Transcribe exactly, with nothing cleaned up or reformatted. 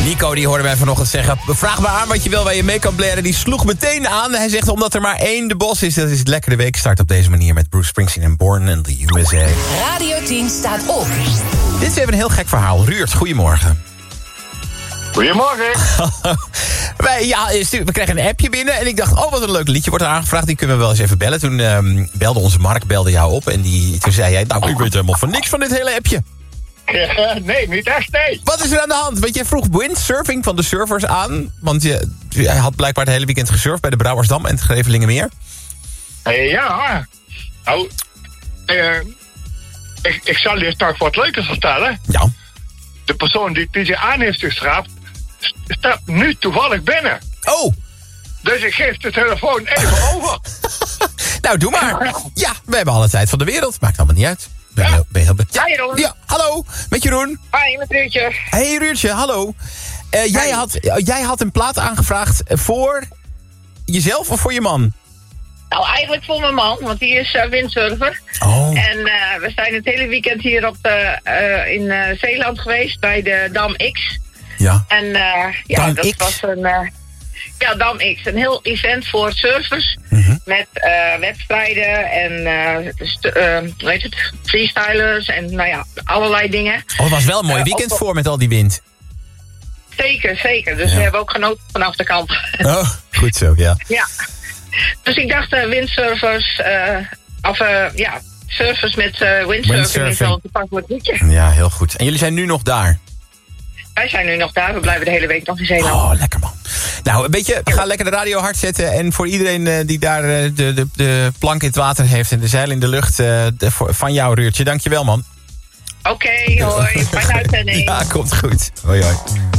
Nico, die hoorde mij vanochtend zeggen... vraag maar aan wat je wil waar je mee kan blaren. Die sloeg meteen aan. Hij zegt omdat er maar één de bos is. Dat is het lekkere weekstart op deze manier... met Bruce Springsteen en Born in the U S A. Radio tien staat op. Dit is even een heel gek verhaal. Ruurt, goedemorgen. Goedemorgen. Wij, ja, we kregen een appje binnen en ik dacht... oh, wat een leuk liedje wordt er aangevraagd. Die kunnen we wel eens even bellen. Toen um, belde onze Mark belde jou op en die, toen zei jij... nou, ik weet helemaal van niks van dit hele appje. Ja, nee, niet echt, nee. Wat is er aan de hand? Want jij vroeg windsurfing van de surfers aan. Want je, jij had blijkbaar het hele weekend gesurfd... bij de Brouwersdam en het Grevelingenmeer. Uh, ja, nou... Uh, ik, ik zal je toch wat leukers vertellen. Ja. De persoon die, die zich aan heeft gestraft... staat nu toevallig binnen. Oh. Dus ik geef de telefoon even over. Nou, doe maar. Ja, we hebben alle tijd van de wereld. Maakt allemaal niet uit. Ben je, Ja. ben je heel be- Ja, Jeroen. Ja, hallo. Met Jeroen. Hoi, met Ruurtje. Hey Ruurtje, hallo. Uh, jij, had, uh, jij had een plaat aangevraagd voor jezelf of voor je man? Nou, eigenlijk voor mijn man, want die is uh, windsurfer. Oh. En uh, we zijn het hele weekend hier op de, uh, in uh, Zeeland geweest, bij de Dam X. Ja. En uh, ja, Dam dat X? was een... Uh, ja, Dam X. Een heel event voor surfers. Mm-hmm. Met uh, wedstrijden en uh, st- uh, hoe heet het? Freestylers en nou ja, allerlei dingen. Oh, het was wel een mooi Uh, weekend op- voor met al die wind. Zeker, zeker. Dus Ja. we hebben ook genoten vanaf de kant. Oh, goed zo, ja. Ja. Dus ik dacht, uh, windsurfers, uh, of uh, ja, surfers met uh, windsurfing, Windsurfing. is wel een toepasselijk liedje. Ja, heel goed. En jullie zijn nu nog daar? Wij zijn nu nog daar, we blijven de hele week nog in Zeeland. Oh, lekker man. Nou, een beetje, ga lekker de radio hard zetten. En voor iedereen uh, die daar uh, de, de, de plank in het water heeft en de zeil in de lucht, uh, de, voor, van jou Ruurtje. Dankjewel man. Oké, okay, hoi, fijne uitzending. Ja, komt goed. Hoi hoi.